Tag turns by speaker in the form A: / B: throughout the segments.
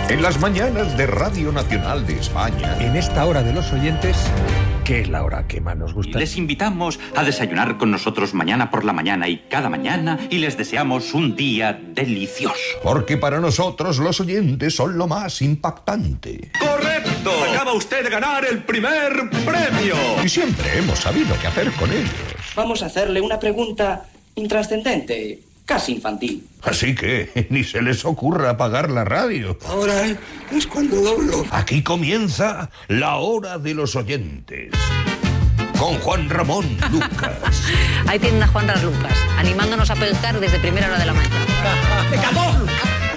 A: En las mañanas de Radio Nacional de España.
B: En esta hora de los oyentes, que es la hora que más nos gusta.
C: Les invitamos a desayunar con nosotros mañana por la mañana y cada mañana y les deseamos un día delicioso.
A: Porque para nosotros los oyentes son lo más impactante.
D: ¡Correcto! Acaba usted de ganar el primer premio.
A: Y siempre hemos sabido qué hacer con ellos.
E: Vamos a hacerle una pregunta intrascendente, casi infantil.
A: Así que ni se les ocurra apagar la radio.
F: Ahora es cuando doblo.
A: Aquí comienza la hora de los oyentes. Con Juan Ramón Lucas.
G: Ahí tienen a Juan Ramón Lucas, animándonos a pescar desde primera hora de la mañana.
D: ¡Pecador!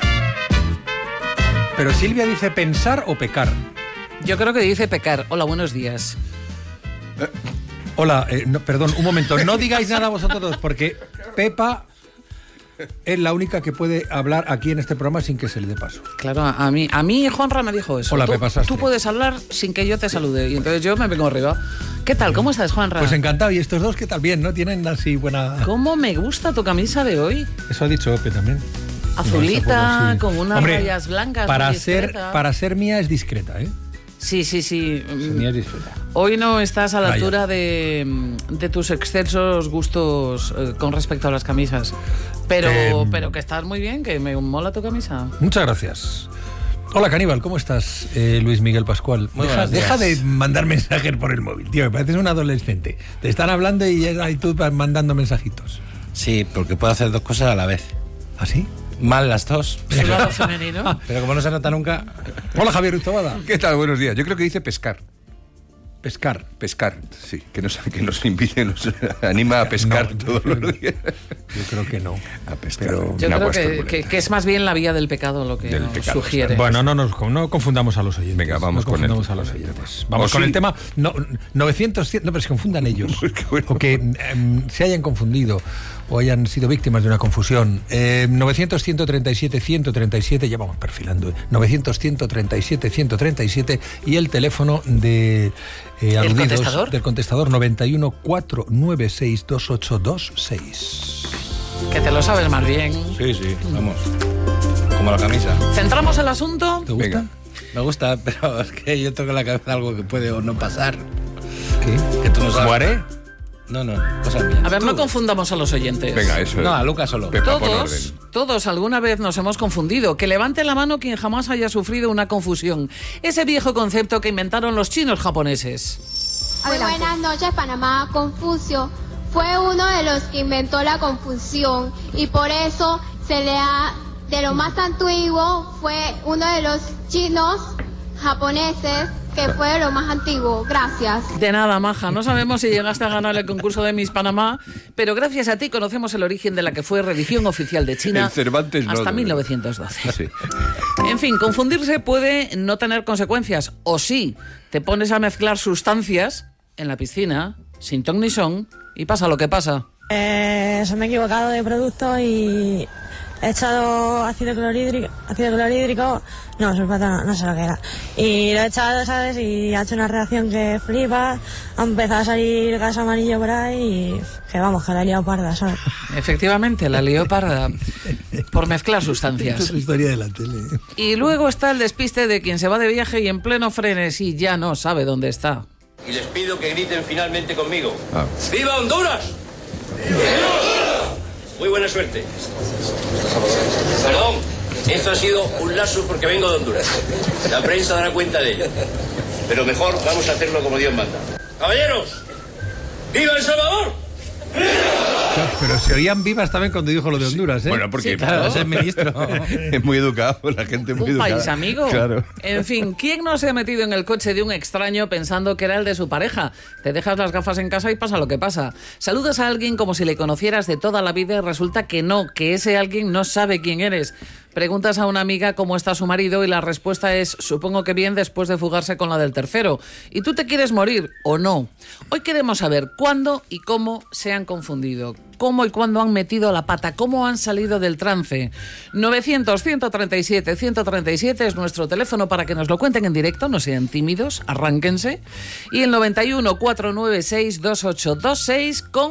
B: Pero Silvia dice pensar o pecar.
H: Yo creo que dice pecar. Hola, buenos días.
B: Hola, perdón, un momento. No digáis nada vosotros dos, porque Pepa es la única que puede hablar aquí en este programa sin que se le dé paso.
H: Claro, a mí Juanra me dijo eso.
B: Hola, Pepa Sastre.
H: Tú puedes hablar sin que yo te salude. Y entonces yo me vengo arriba. ¿Qué tal? ¿Cómo estás, Juanra?
B: Pues encantado. ¿Y estos dos qué tal? Bien, ¿no? Tienen así buena...
H: ¿Cómo me gusta tu camisa de hoy?
B: Eso ha dicho Ope también.
H: Azulita,
B: No, sí.
H: con unas rayas blancas.
B: Para ser mía es discreta, ¿eh?
H: Sí.
B: Mía es discreta.
H: Hoy no estás a la altura de tus excelsos gustos con respecto a las camisas. Pero que estás muy bien, que me mola tu camisa.
B: Muchas gracias. Hola, Caníbal, ¿cómo estás? Luis Miguel Pascual. Deja de mandar mensajes por el móvil, tío, me pareces un adolescente. Te están hablando y tú vas mandando mensajitos.
I: Sí, porque puedo hacer dos cosas a la vez.
B: ¿Ah, sí?
I: Mal las dos.
H: Sudado femenino.
I: Pero como no se nota nunca...
B: Hola, Javier Utobada.
J: ¿Qué tal? Buenos días. Yo creo que dice pescar.
B: Pescar,
J: sí. Que nos invite, nos anima a pescar todos los días.
B: Yo creo que no.
J: A pescar.
B: Pero
H: yo creo que es más bien la vía del pecado lo que nos sugiere.
B: Bueno, no confundamos a los oyentes.
J: Venga, vamos con el...
B: a los oyentes. Vamos con el tema. 900, no, pero se confundan ellos.
J: Bueno.
B: O que se hayan confundido o hayan sido víctimas de una confusión. 900-137-137, ya vamos perfilando. 900-137-137 y el teléfono de aludidos del contestador 91-496-2826.
H: Que te lo sabes más bien.
I: Sí, vamos. Como la camisa.
H: ¿Centramos el asunto?
B: ¿Te gusta?
I: Venga. Me gusta, pero es que yo tengo en la cabeza algo que puede o no pasar.
B: ¿Qué?
I: Que tú no sabes.
B: ¿Muere?
I: No, cosas mías.
H: A ver, no confundamos a los oyentes.
J: Venga, eso.
I: No, a Lucas solo.
J: Pepa, pon orden.
H: Todos alguna vez nos hemos confundido. Que levante la mano quien jamás haya sufrido una confusión. Ese viejo concepto que inventaron los chinos japoneses.
K: Muy buenas noches, Panamá. Confucio fue uno de los que inventó la confusión y por eso de lo más antiguo, fue uno de los chinos japoneses que fue de lo más antiguo. Gracias.
H: De nada, maja. No sabemos si llegaste a ganar el concurso de Miss Panamá, pero gracias a ti conocemos el origen de la que fue religión oficial de China
J: El Cervantes
H: hasta 1912. Sí. En fin, confundirse puede no tener consecuencias. O sí, te pones a mezclar sustancias en la piscina, sin ton ni son, y pasa lo que pasa.
L: Se me he equivocado de producto y he echado ácido clorhídrico, no, sulfato no sé lo que era. Y lo he echado, ¿sabes? Y ha hecho una reacción que flipa, ha empezado a salir gas amarillo por ahí y que vamos, que la he liado parda, ¿sabes?
H: Efectivamente, la lió parda por mezclar sustancias.
B: Esto es historia de la tele.
H: Y luego está el despiste de quien se va de viaje y en pleno frenesí ya no sabe dónde está.
D: Y les pido que griten finalmente conmigo. ¡Viva Honduras! ¡Viva! Muy buena suerte. Perdón, esto ha sido un lapsus porque vengo de Honduras. La prensa dará cuenta de ello. Pero mejor vamos a hacerlo como Dios manda. Caballeros, ¡viva El Salvador!
B: Pero se oían vivas también cuando dijo lo de Honduras, ¿eh?
J: Bueno, porque
H: Sí, claro.
J: es el ministro. Es muy educado, la gente muy
H: Un
J: educada.
H: país amigo.
J: Claro.
H: En fin, ¿quién no se ha metido en el coche de un extraño pensando que era el de su pareja? Te dejas las gafas en casa y pasa lo que pasa. Saludas a alguien como si le conocieras de toda la vida y resulta que no, que ese alguien no sabe quién eres. Preguntas a una amiga cómo está su marido y la respuesta es, supongo que bien, después de fugarse con la del tercero. ¿Y tú te quieres morir o no? Hoy queremos saber cuándo y cómo se han confundido. Cómo y cuándo han metido la pata, cómo han salido del trance. 900-137-137 es nuestro teléfono para que nos lo cuenten en directo, no sean tímidos, arránquense. Y el 91-496-2826 con